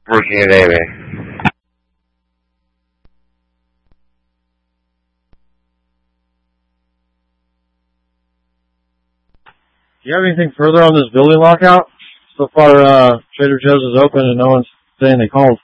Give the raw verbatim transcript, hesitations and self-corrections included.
Working today, man. Do you have anything further on this building lockout? So far, uh, Trader Joe's is open and no one's saying they called.